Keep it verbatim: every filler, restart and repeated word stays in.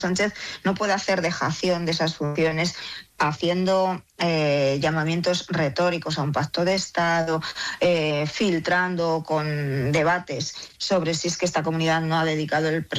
Sánchez no puede hacer dejación de esas funciones haciendo eh, llamamientos retóricos a un pacto de Estado, eh, filtrando con debates sobre si es que esta comunidad no ha dedicado el presupuesto